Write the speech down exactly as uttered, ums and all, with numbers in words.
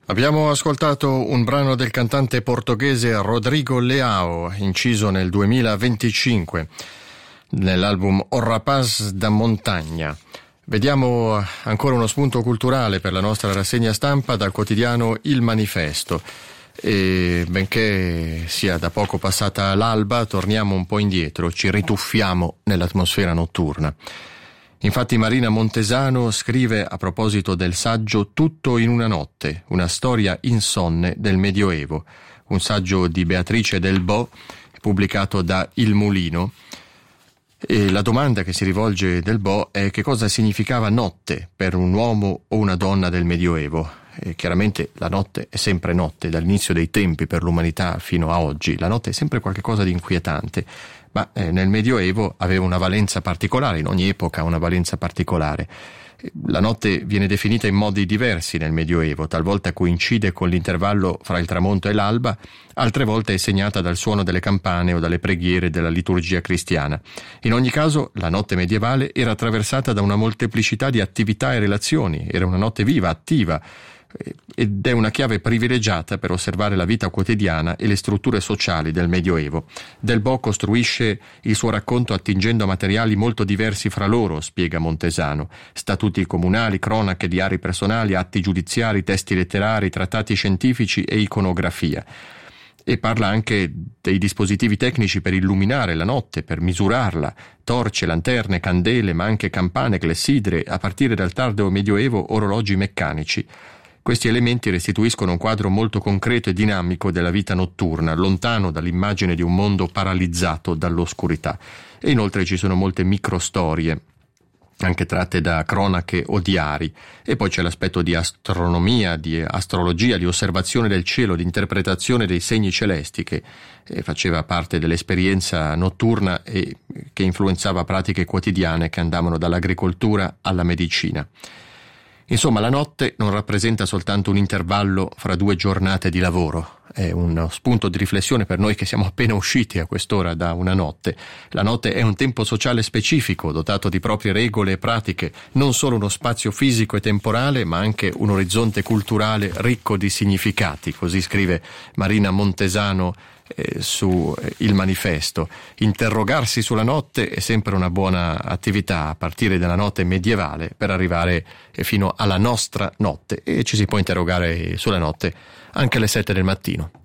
Abbiamo ascoltato un brano del cantante portoghese Rodrigo Leao, inciso nel duemilaventicinque, nell'album O Rapaz da Montagna. Vediamo ancora uno spunto culturale per la nostra rassegna stampa dal quotidiano Il Manifesto. E benché sia da poco passata l'alba, torniamo un po' indietro, ci rituffiamo nell'atmosfera notturna. Infatti Marina Montesano scrive a proposito del saggio Tutto in una notte, una storia insonne del Medioevo, un saggio di Beatrice Del Bo, pubblicato da Il Mulino. E la domanda che si rivolge Del Bo è: che cosa significava notte per un uomo o una donna del Medioevo? E chiaramente la notte è sempre notte, dall'inizio dei tempi per l'umanità fino a oggi. La notte è sempre qualcosa di inquietante, ma eh, nel Medioevo aveva una valenza particolare, in ogni epoca una valenza particolare. La notte viene definita in modi diversi nel Medioevo, talvolta coincide con l'intervallo fra il tramonto e l'alba, altre volte è segnata dal suono delle campane o dalle preghiere della liturgia cristiana. In ogni caso, la notte medievale era attraversata da una molteplicità di attività e relazioni, era una notte viva, attiva, ed è una chiave privilegiata per osservare la vita quotidiana e le strutture sociali del Medioevo. Del Bo costruisce il suo racconto attingendo a materiali molto diversi fra loro, spiega Montesano: statuti comunali, cronache, diari personali, atti giudiziari, testi letterari, trattati scientifici e iconografia. E parla anche dei dispositivi tecnici per illuminare la notte, per misurarla: torce, lanterne, candele, ma anche campane, clessidre, a partire dal tardo Medioevo orologi meccanici. Questi elementi restituiscono un quadro molto concreto e dinamico della vita notturna, lontano dall'immagine di un mondo paralizzato dall'oscurità. E inoltre ci sono molte microstorie, anche tratte da cronache o diari. E poi c'è l'aspetto di astronomia, di astrologia, di osservazione del cielo, di interpretazione dei segni celesti, che faceva parte dell'esperienza notturna e che influenzava pratiche quotidiane che andavano dall'agricoltura alla medicina. Insomma, la notte non rappresenta soltanto un intervallo fra due giornate di lavoro, è uno spunto di riflessione per noi che siamo appena usciti a quest'ora da una notte. La notte è un tempo sociale specifico, dotato di proprie regole e pratiche, non solo uno spazio fisico e temporale, ma anche un orizzonte culturale ricco di significati, così scrive Marina Montesano Eh, su eh, Il Manifesto. Interrogarsi sulla notte è sempre una buona attività, a partire dalla notte medievale per arrivare eh, fino alla nostra notte, e ci si può interrogare sulla notte anche alle sette del mattino.